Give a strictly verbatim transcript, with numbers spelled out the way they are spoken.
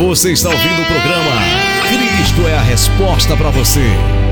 Você está ouvindo o programa Cristo é a Resposta para você.